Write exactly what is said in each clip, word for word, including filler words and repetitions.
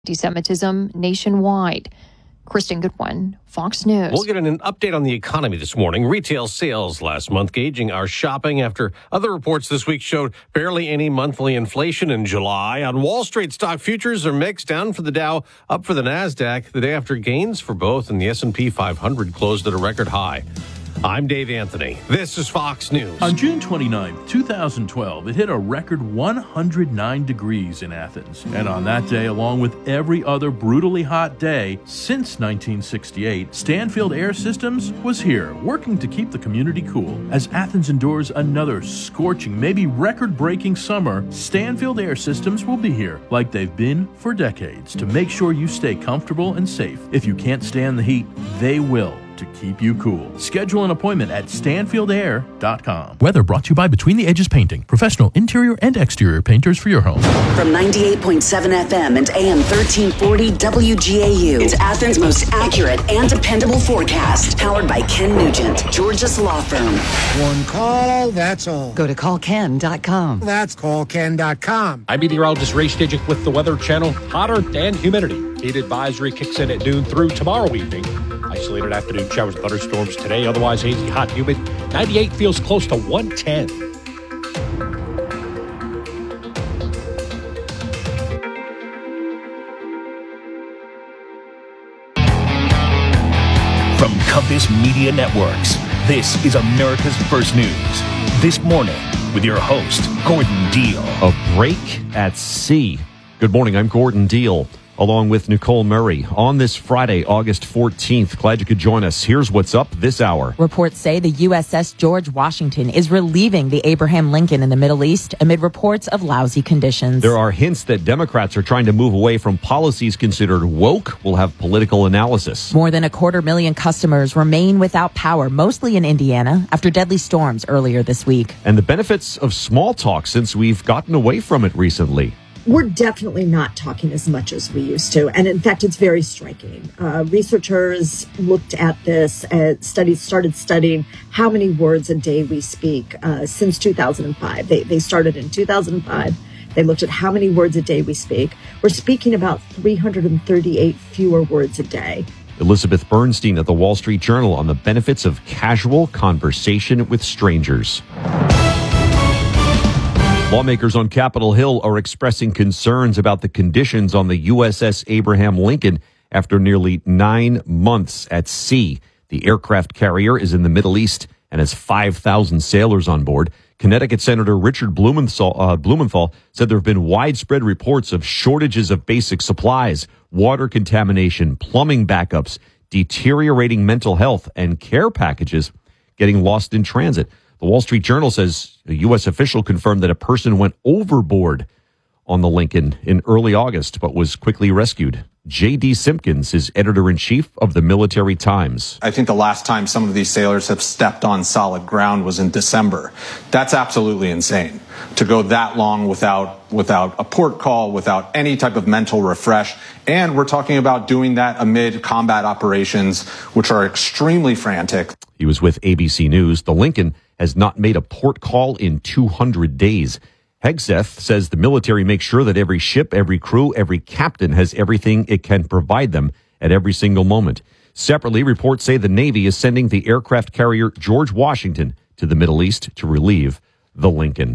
anti-Semitism nationwide. Kristen Goodwin, Fox News. We'll get an update on the economy this morning. Retail sales last month gauging our shopping after other reports this week showed barely any monthly inflation in July. On Wall Street, stock futures are mixed, down for the Dow, up for the NASDAQ the day after gains for both, and the S and P five hundred closed at a record high. I'm Dave Anthony. This is Fox News. On June twenty-ninth, twenty twelve, it hit a record one hundred nine degrees in Athens. And on that day, along with every other brutally hot day since nineteen sixty-eight, Stanfield Air Systems was here, working to keep the community cool. As Athens endures another scorching, maybe record-breaking summer, Stanfield Air Systems will be here, like they've been for decades, to make sure you stay comfortable and safe. If you can't stand the heat, they will, to keep you cool. Schedule an appointment at stanfield air dot com. Weather brought to you by Between the Edges Painting, professional interior and exterior painters for your home. From ninety-eight point seven F M and A M thirteen forty W G A U, it's Athens' most accurate and dependable forecast. Powered by Ken Nugent, Georgia's law firm. One call, that's all. Go to call ken dot com. That's call ken dot com. I'm meteorologist Ray Stidgick with the Weather Channel. Hotter and humidity. Heat advisory kicks in at noon through tomorrow evening. Isolated afternoon showers, thunderstorms today. Otherwise hazy, hot, humid. ninety-eight feels close to one ten. From Compass Media Networks, this is America's First News. This morning with your host, Gordon Deal. A break at sea. Good morning, I'm Gordon Deal, along with Nicole Murray. On this Friday, August fourteenth, glad you could join us. Here's what's up this hour. Reports say the U S S George Washington is relieving the Abraham Lincoln in the Middle East amid reports of lousy conditions. There are hints that Democrats are trying to move away from policies considered woke. We'll have political analysis. More than a quarter million customers remain without power, mostly in Indiana, after deadly storms earlier this week. And the benefits of small talk since we've gotten away from it recently. We're definitely not talking as much as we used to. And in fact, it's very striking. Uh, researchers looked at this, uh, studies started studying how many words a day we speak uh, since two thousand five. They, they started in two thousand five. They looked at how many words a day we speak. We're speaking about three hundred thirty-eight fewer words a day. Elizabeth Bernstein at the Wall Street Journal on the benefits of casual conversation with strangers. Lawmakers on Capitol Hill are expressing concerns about the conditions on the U S S Abraham Lincoln after nearly nine months at sea. The aircraft carrier is in the Middle East and has five thousand sailors on board. Connecticut Senator Richard Blumenthal, uh, Blumenthal said there have been widespread reports of shortages of basic supplies, water contamination, plumbing backups, deteriorating mental health, and care packages getting lost in transit. The Wall Street Journal says a U S official confirmed that a person went overboard on the Lincoln in early August, but was quickly rescued. J D. Simpkins is editor-in-chief of the Military Times. I think the last time some of these sailors have stepped on solid ground was in December. That's absolutely insane. To go that long without without a port call, without any type of mental refresh. And we're talking about doing that amid combat operations, which are extremely frantic. He was with A B C News. The Lincoln has not made a port call in two hundred days. Hegseth says the military makes sure that every ship, every crew, every captain has everything it can provide them at every single moment. Separately, reports say the Navy is sending the aircraft carrier George Washington to the Middle East to relieve the Lincoln.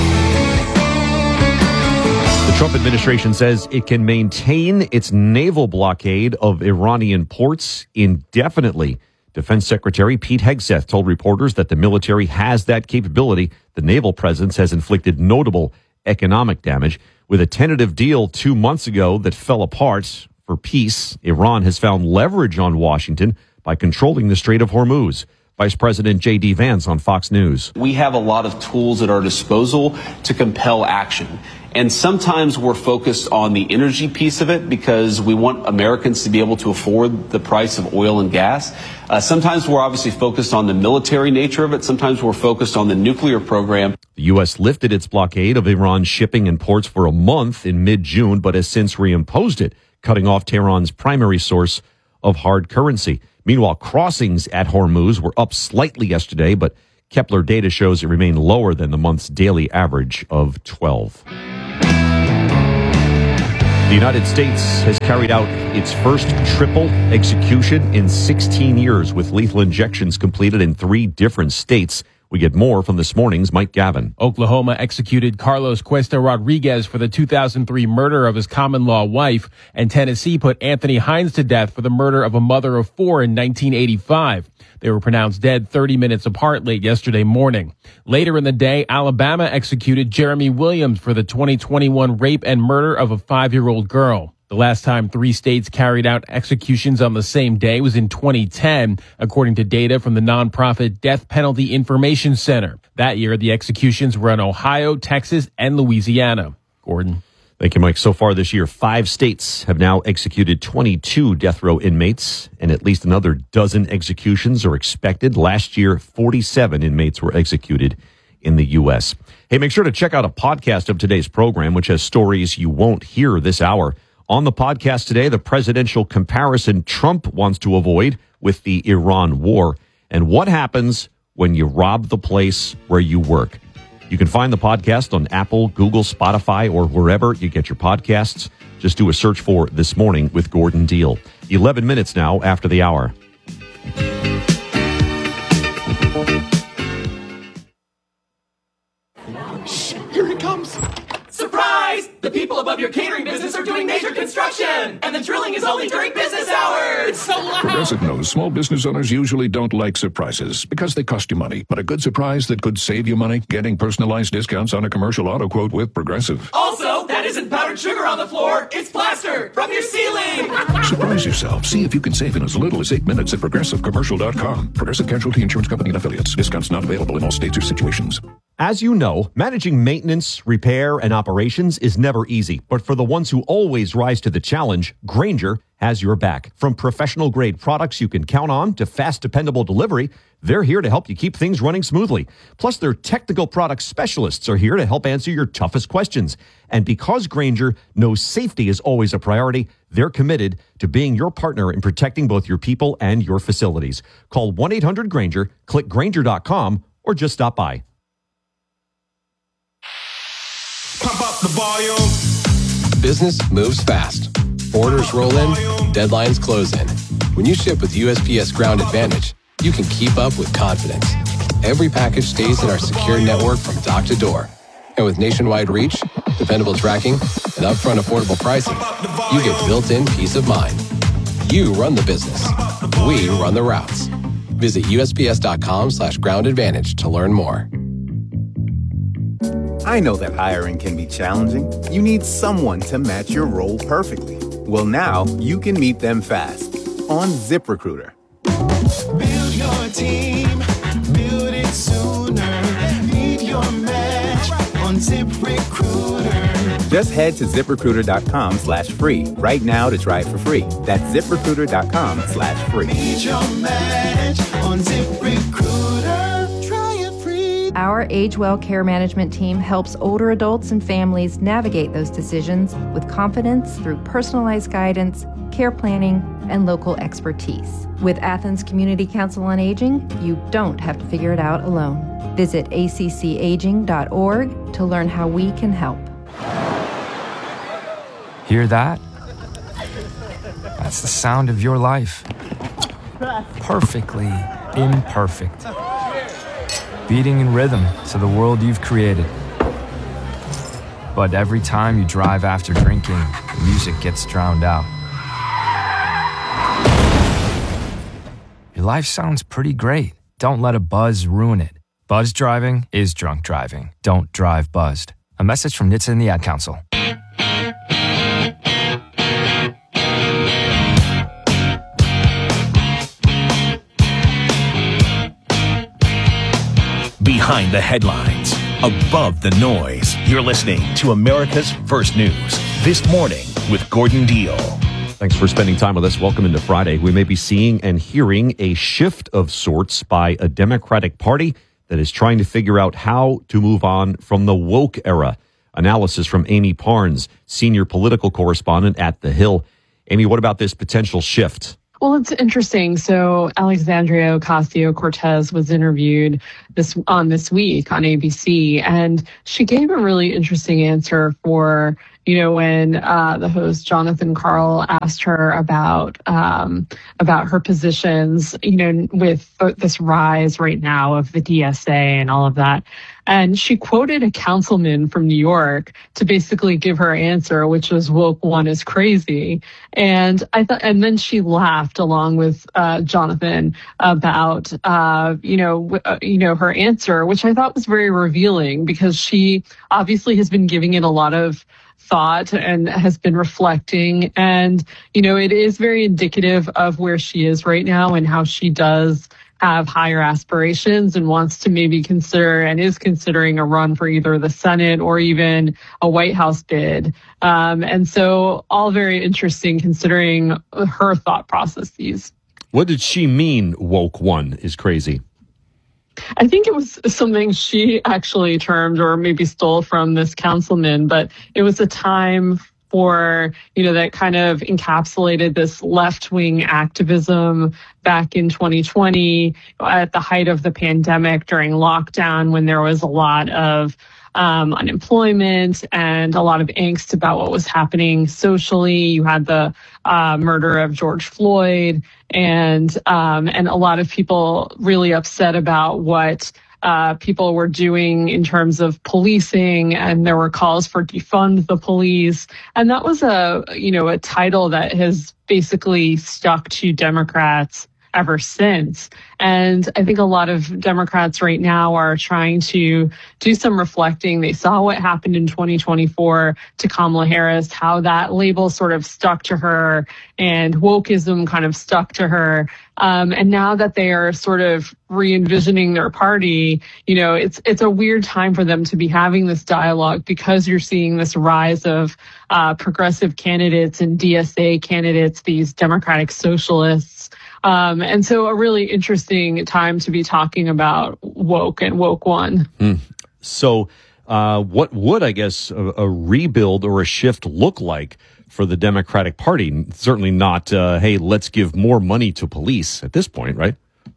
The Trump administration says it can maintain its naval blockade of Iranian ports indefinitely. Defense Secretary Pete Hegseth told reporters that the military has that capability. The naval presence has inflicted notable economic damage. With a tentative deal two months ago that fell apart for peace, Iran has found leverage on Washington by controlling the Strait of Hormuz. Vice President J D. Vance on Fox News. We have a lot of tools at our disposal to compel action. And sometimes we're focused on the energy piece of it because we want Americans to be able to afford the price of oil and gas. Uh, sometimes we're obviously focused on the military nature of it. Sometimes we're focused on the nuclear program. The U S lifted its blockade of Iran's shipping and ports for a month in mid-June, but has since reimposed it, cutting off Tehran's primary source of hard currency. Meanwhile, crossings at Hormuz were up slightly yesterday, but Kepler data shows it remained lower than the month's daily average of twelve. The United States has carried out its first triple execution in sixteen years, with lethal injections completed in three different states. We get more from this morning's Mike Gavin. Oklahoma executed Carlos Cuesta Rodriguez for the two thousand three murder of his common-law wife, and Tennessee put Anthony Hines to death for the murder of a mother of four in nineteen eighty-five. They were pronounced dead thirty minutes apart late yesterday morning. Later in the day, Alabama executed Jeremy Williams for the twenty twenty-one rape and murder of a five-year-old girl. The last time three states carried out executions on the same day was in twenty ten, according to data from the nonprofit Death Penalty Information Center. That year, the executions were in Ohio, Texas, and Louisiana. Gordon. Thank you, Mike. So far this year, five states have now executed twenty-two death row inmates, and at least another dozen executions are expected. Last year, forty-seven inmates were executed in the U S. Hey, make sure to check out a podcast of today's program, which has stories you won't hear this hour. On the podcast today, the presidential comparison Trump wants to avoid with the Iran war, and what happens when you rob the place where you work. You can find the podcast on Apple, Google, Spotify, or wherever you get your podcasts. Just do a search for This Morning with Gordon Deal. eleven minutes now after the hour. Shh, here it comes. Surprise! The people above your catering business are doing major construction, and the drilling is only during business hours. It's so loud. Progressive knows small business owners usually don't like surprises because they cost you money. But a good surprise that could save you money, getting personalized discounts on a commercial auto quote with Progressive. Also, that isn't powdered sugar on the floor. It's plaster from your ceiling. Surprise yourself. See if you can save in as little as eight minutes at progressive commercial dot com. Progressive Casualty Insurance Company and Affiliates. Discounts not available in all states or situations. As you know, managing maintenance, repair, and operations is never easy. But for the ones who always rise to the challenge, Grainger has your back. From professional-grade products you can count on to fast, dependable delivery, they're here to help you keep things running smoothly. Plus, their technical product specialists are here to help answer your toughest questions. And because Grainger knows safety is always a priority, they're committed to being your partner in protecting both your people and your facilities. Call one eight hundred Grainger, click Grainger dot com, or just stop by. Pump up the volume. Business moves fast. Orders roll in, deadlines close in. When you ship with U S P S Ground Advantage, you can keep up with confidence. Every package stays in our secure network from dock to door. And with nationwide reach, dependable tracking, and upfront affordable pricing, you get built-in peace of mind. You run the business. We run the routes. Visit U S P S dot com slash ground advantage to learn more. I know that hiring can be challenging. You need someone to match your role perfectly. Well, now you can meet them fast on ZipRecruiter. Build your team, build it sooner. Meet your match on ZipRecruiter. Just head to ZipRecruiter dot com slash free right now to try it for free. That's ZipRecruiter dot com slash free. Meet your match on ZipRecruiter. Our AgeWell Care Management team helps older adults and families navigate those decisions with confidence through personalized guidance, care planning, and local expertise. With Athens Community Council on Aging, you don't have to figure it out alone. Visit A C C aging dot org to learn how we can help. Hear that? That's the sound of your life. Perfectly imperfect. Beating in rhythm to the world you've created. But every time you drive after drinking, the music gets drowned out. Your life sounds pretty great. Don't let a buzz ruin it. Buzz driving is drunk driving. Don't drive buzzed. A message from N H T S A and the Ad Council. Behind the headlines, above the noise, you're listening to America's First News. This Morning with Gordon Deal. Thanks for spending time with us. Welcome into Friday. We may be seeing and hearing a shift of sorts by a Democratic Party that is trying to figure out how to move on from the woke era. Analysis from Amy Parnes, senior political correspondent at The Hill. Amy, what about this potential shift? Well, it's interesting. So Alexandria Ocasio-Cortez was interviewed this on This Week on A B C, and she gave a really interesting answer for you know, when uh, the host Jonathan Karl asked her about um, about her positions, you know, with this rise right now of the D S A and all of that. And she quoted a councilman from New York to basically give her answer, which was woke one is crazy. And I thought, and then she laughed along with uh, Jonathan about, uh, you know, w- uh, you know, her answer, which I thought was very revealing because she obviously has been giving it a lot of thought and has been reflecting. And, you know, it is very indicative of where she is right now and how she does have higher aspirations and wants to maybe consider and is considering a run for either the Senate or even a White House bid. Um, and so all very interesting considering her thought processes. What did she mean, woke one is crazy? I think it was something she actually termed or maybe stole from this councilman, but it was a time for, you know, that kind of encapsulated this left-wing activism back in twenty twenty at the height of the pandemic during lockdown when there was a lot of um, unemployment and a lot of angst about what was happening socially. You had the uh, murder of George Floyd and um, and a lot of people really upset about what Uh, people were doing in terms of policing, and there were calls for defund the police. And that was a, you know, a title that has basically stuck to Democrats ever since. And I think a lot of Democrats right now are trying to do some reflecting. They saw what happened in twenty twenty-four to Kamala Harris, how that label sort of stuck to her and wokeism kind of stuck to her. Um, and now that they are sort of re-envisioning their party, you know, it's it's a weird time for them to be having this dialogue because you're seeing this rise of uh, progressive candidates and D S A candidates, these Democratic socialists. Um, and so a really interesting time to be talking about woke and woke one. Mm. So uh, what would, I guess, a, a rebuild or a shift look like for the Democratic Party? Certainly not, uh, hey, let's give more money to police at this point, right?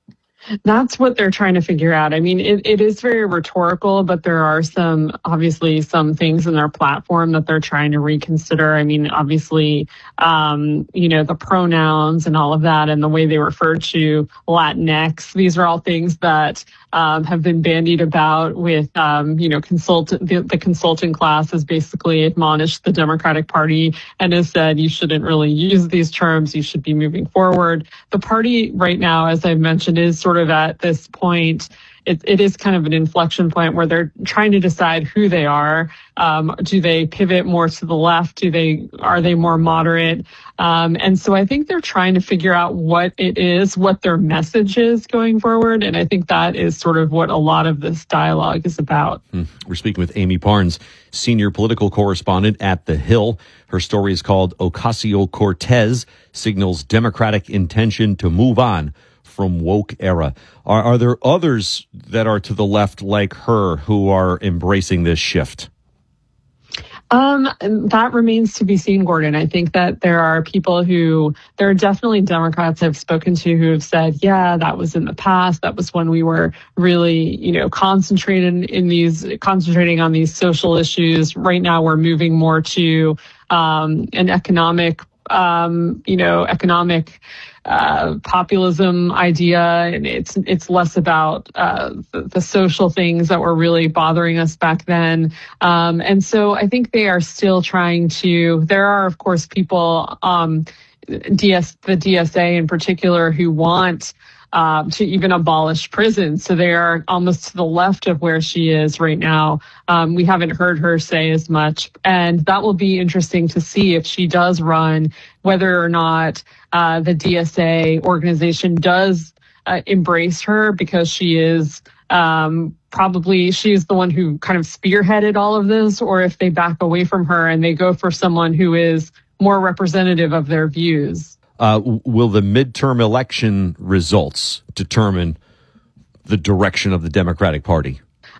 That's what they're trying to figure out. I mean, it, it is very rhetorical, but there are some, obviously, some things in their platform that they're trying to reconsider. I mean, obviously, um, you know, the pronouns and all of that and the way they refer to Latinx. These are all things that um, have been bandied about with, um, you know, consultant, the, the consulting class has basically admonished the Democratic Party and has said you shouldn't really use these terms. You should be moving forward. The party right now, as I've mentioned, is sort of at this point, it, it is kind of an inflection point where they're trying to decide who they are. Um, do they pivot more to the left? Do they, are they more moderate? Um, and so I think they're trying to figure out what it is, what their message is going forward. And I think that is sort of what a lot of this dialogue is about. Hmm. We're speaking with Amy Parnes, senior political correspondent at The Hill. Her story is called Ocasio-Cortez Signals Democratic Intention to Move On from Woke Era. Are, are there others that are to the left like her who are embracing this shift? Um, that remains to be seen, Gordon. I think that there are people who, there are definitely Democrats I've spoken to who have said, yeah, that was in the past. That was when we were really, you know, concentrated in these, concentrating on these social issues. Right now, we're moving more to um, an economic, um, you know, economic Uh, populism idea, and it's it's less about uh, the, the social things that were really bothering us back then. Um, and so I think they are still trying to. There are, of course, people, um, D S the D S A in particular, who want Um, to even abolish prisons. So they are almost to the left of where she is right now. Um, we haven't heard her say as much. And that will be interesting to see if she does run, whether or not uh, the D S A organization does uh, embrace her, because she is um, probably, she's the one who kind of spearheaded all of this, or if they back away from her and they go for someone who is more representative of their views. Uh, will the midterm election results determine the direction of the Democratic Party?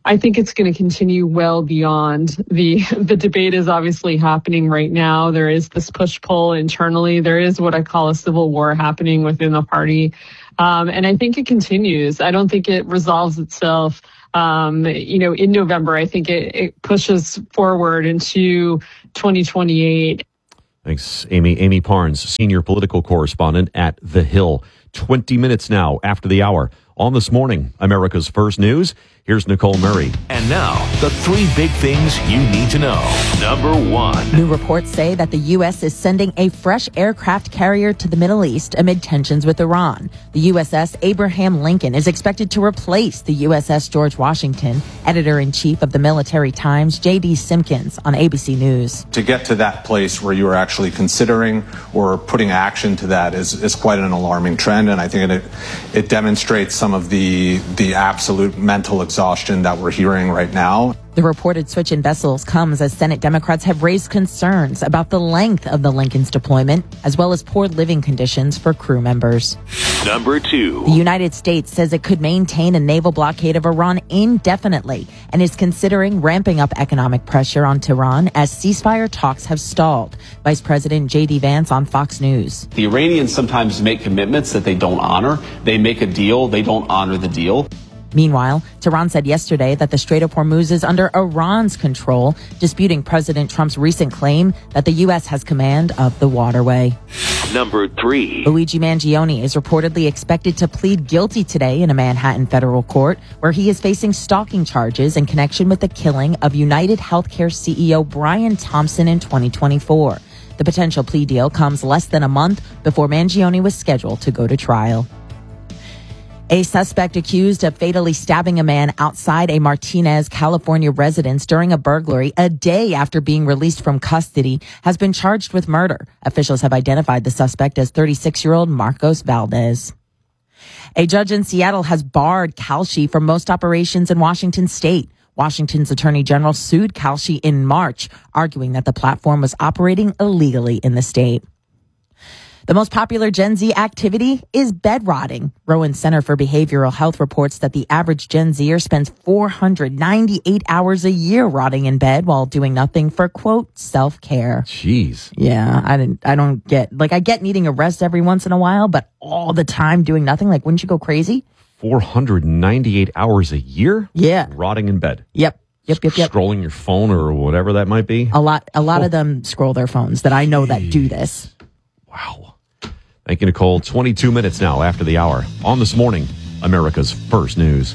I think it's going to continue well beyond the the debate is obviously happening right now. There is this push-pull internally. There is what I call a civil war happening within the party. Um, and I think it continues. I don't think it resolves itself. Um, you know, in November, I think it, it pushes forward into twenty twenty-eight. Thanks, Amy. Amy Parnes, senior political correspondent at The Hill. twenty minutes now after the hour. On This Morning, America's First News, here's Nicole Murray. And now, the three big things you need to know. Number one. New reports say that the U S is sending a fresh aircraft carrier to the Middle East amid tensions with Iran. The U S S Abraham Lincoln is expected to replace the U S S George Washington. Editor-in-chief of the Military Times, J D Simpkins, on A B C News. To get to that place where you are actually considering or putting action to that is, is quite an alarming trend, and I think it, it demonstrates some of the, the absolute mental exhaustion that we're hearing right now. The reported switch in vessels comes as Senate Democrats have raised concerns about the length of the Lincoln's deployment, as well as poor living conditions for crew members. Number two. The United States says it could maintain a naval blockade of Iran indefinitely and is considering ramping up economic pressure on Tehran as ceasefire talks have stalled. Vice President J D Vance on Fox News. The Iranians sometimes make commitments that they don't honor. They make a deal, they don't honor the deal. Meanwhile, Tehran said yesterday that the Strait of Hormuz is under Iran's control, disputing President Trump's recent claim that the U S has command of the waterway. Number three. Luigi Mangione is reportedly expected to plead guilty today in a Manhattan federal court, where he is facing stalking charges in connection with the killing of United Healthcare C E O Brian Thompson in twenty twenty-four. The potential plea deal comes less than a month before Mangione was scheduled to go to trial. A suspect accused of fatally stabbing a man outside a Martinez, California residence during a burglary a day after being released from custody has been charged with murder. Officials have identified the suspect as thirty-six-year-old Marcos Valdez. A judge in Seattle has barred Kalshi from most operations in Washington state. Washington's attorney general sued Kalshi in March, arguing that the platform was operating illegally in the state. The most popular Gen Z activity is bed rotting. Rowan Center for Behavioral Health reports that the average Gen Zer spends four hundred ninety-eight hours a year rotting in bed while doing nothing for, quote, self-care. Jeez. Yeah, I didn't, I don't get, like, I get needing a rest every once in a while, but all the time doing nothing, like, wouldn't you go crazy? four hundred ninety-eight hours a year? Yeah. Rotting in bed. Yep. Yep, yep, yep. Scrolling your phone or whatever that might be. A lot, a lot oh. of them scroll their phones that I know that do this. Wow. Thank you, Nicole. twenty-two minutes now after the hour. On This Morning, America's First News.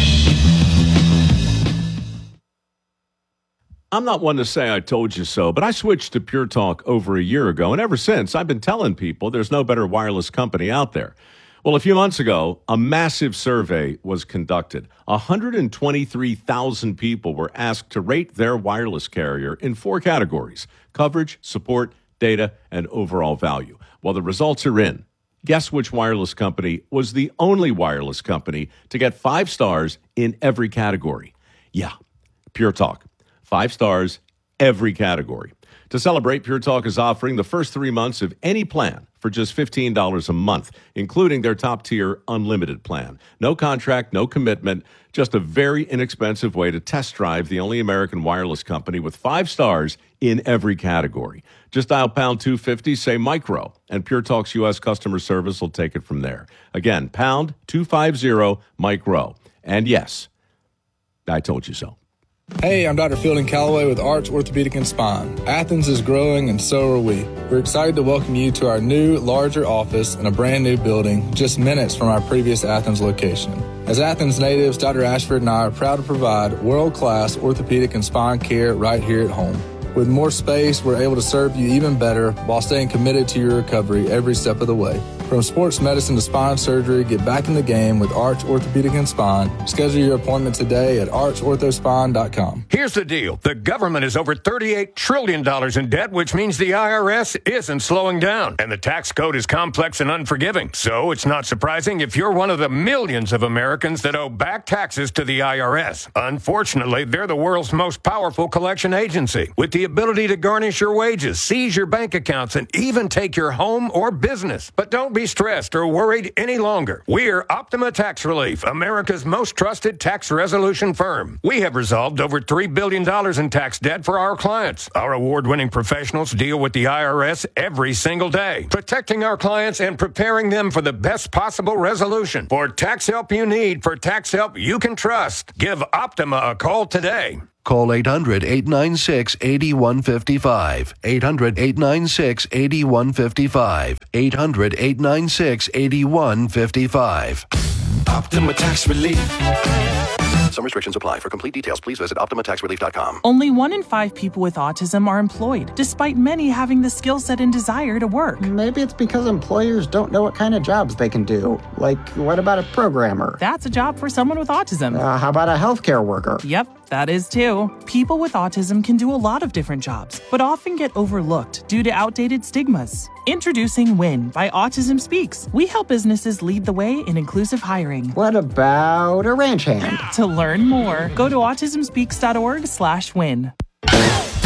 I'm not one to say I told you so, but I switched to Pure Talk over a year ago, and ever since, I've been telling people there's no better wireless company out there. Well, a few months ago, a massive survey was conducted. one hundred twenty-three thousand people were asked to rate their wireless carrier in four categories: coverage, support, data, and overall value. Well, the results are in. Guess which wireless company was the only wireless company to get five stars in every category? Yeah, Pure Talk. Five stars, every category. To celebrate, Pure Talk is offering the first three months of any plan for just fifteen dollars a month, including their top-tier unlimited plan. No contract, no commitment, just a very inexpensive way to test drive the only American wireless company with five stars in every category. Just dial pound two fifty, say micro, and Pure Talk's U S customer service will take it from there. Again, pound two fifty, micro. And yes, I told you so. Hey, I'm Doctor Fielding Calloway with Arch Orthopedic and Spine. Athens is growing and so are we. We're excited to welcome you to our new, larger office in a brand new building just minutes from our previous Athens location. As Athens natives, Doctor Ashford and I are proud to provide world-class orthopedic and spine care right here at home. With more space, we're able to serve you even better while staying committed to your recovery every step of the way. From sports medicine to spine surgery, get back in the game with Arch Orthopedic and Spine. Schedule your appointment today at arch ortho spine dot com. Here's the deal. The government is over thirty-eight trillion dollars in debt, which means the I R S isn't slowing down. And the tax code is complex and unforgiving. So it's not surprising if you're one of the millions of Americans that owe back taxes to the I R S. Unfortunately, they're the world's most powerful collection agency, with the ability to garnish your wages, seize your bank accounts, and even take your home or business. But don't be be stressed or worried any longer. We're Optima Tax Relief, America's most trusted tax resolution firm. We have resolved over three billion dollars in tax debt for our clients. Our award-winning professionals deal with the I R S every single day, protecting our clients and preparing them for the best possible resolution. For tax help you need, for tax help you can trust, give Optima a call today. Call eight hundred, eight nine six, eight one five five. eight hundred, eight nine six, eight one five five. eight hundred, eight nine six, eight one five five. Optima Tax Relief. Some restrictions apply. For complete details, please visit Optima Tax Relief dot com. Only one in five people with autism are employed, despite many having the skill set and desire to work. Maybe it's because employers don't know what kind of jobs they can do. Like, what about a programmer? That's a job for someone with autism. Uh, how about a healthcare worker? Yep, that is too. People with autism can do a lot of different jobs, but often get overlooked due to outdated stigmas. Introducing WIN by Autism Speaks. We help businesses lead the way in inclusive hiring. What about a ranch hand? To learn more, go to autism speaks dot org slash win.